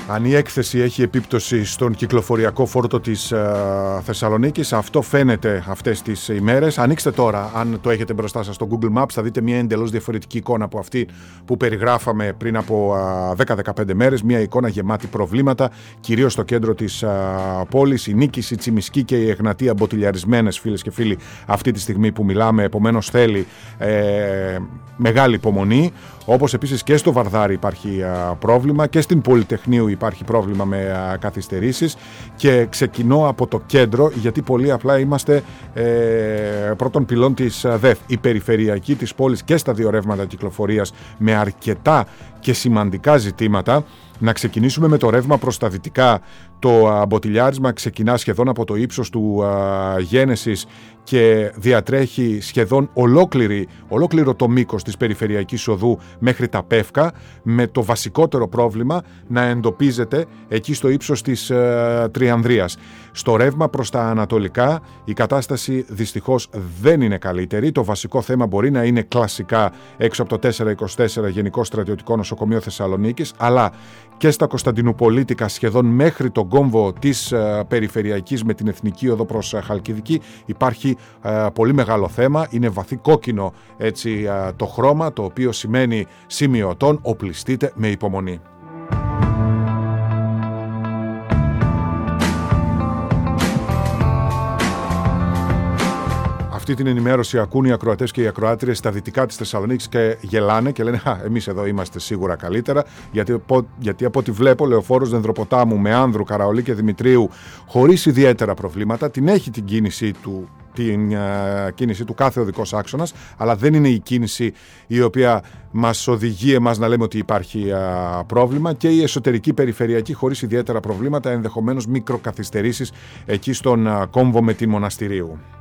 Αν η έκθεση έχει επίπτωση στον κυκλοφοριακό φόρτο της Θεσσαλονίκης, αυτό φαίνεται αυτές τις ημέρες. Ανοίξτε τώρα, αν το έχετε μπροστά σας στο Google Maps, θα δείτε μια εντελώς διαφορετική εικόνα από αυτή που περιγράφαμε πριν από 10-15 μέρες. Μια εικόνα γεμάτη προβλήματα, κυρίως στο κέντρο της πόλης. Η Νίκης, η Τσιμισκή και η Εγνατία μποτιλιαρισμένες, φίλες και φίλοι, αυτή τη στιγμή που μιλάμε. Επομένως θέλει μεγάλη υπομονή. Όπως επίσης και στο Βαρδάρι υπάρχει πρόβλημα και στην Πολυτεχνείου υπάρχει πρόβλημα με καθυστερήσεις, και ξεκινώ από το κέντρο, γιατί πολύ απλά είμαστε πρώτων πυλών της ΔΕΘ, η περιφερειακή της πόλης, και στα δύο ρεύματα κυκλοφορίας με αρκετά και σημαντικά ζητήματα. Να ξεκινήσουμε με το ρεύμα προς τα δυτικά. Το μποτιλιάρισμα ξεκινά σχεδόν από το ύψος του Γένεσης και διατρέχει σχεδόν ολόκληρο το μήκος της περιφερειακής οδού μέχρι τα Πεύκα, με το βασικότερο πρόβλημα να εντοπίζεται εκεί στο ύψος της Τριανδρίας. Στο ρεύμα προς τα ανατολικά η κατάσταση δυστυχώς δεν είναι καλύτερη. Το βασικό θέμα μπορεί να είναι κλασικά έξω από το 424 Γενικό Στρατιωτικό Νοσοκομείο Θεσσαλονίκης, αλλά και στα Κωνσταντινουπολίτικα σχεδόν μέχρι τον κόμβο της περιφερειακής με την Εθνική Οδό προς Χαλκιδική υπάρχει πολύ μεγάλο θέμα. Είναι βαθύ κόκκινο έτσι το χρώμα, το οποίο σημαίνει σημειωτών, οπλιστείτε με υπομονή. Αυτή την ενημέρωση ακούν οι ακροατές και οι ακροάτριες στα δυτικά της Θεσσαλονίκης και γελάνε και λένε εμείς εδώ είμαστε σίγουρα καλύτερα, γιατί από ό,τι βλέπω Λεωφόρος Δενδροποτάμου με Άνδρου, Καραολί και Δημητρίου χωρίς ιδιαίτερα προβλήματα. Την έχει την κίνηση του κάθε οδικός άξονας, αλλά δεν είναι η κίνηση η οποία μας οδηγεί εμάς να λέμε ότι υπάρχει πρόβλημα, και η εσωτερική περιφερειακή χωρίς ιδιαίτερα προβλήματα, ενδεχομένως μικροκαθυστερήσεις εκεί στον κόμβο με την Μοναστηρίου.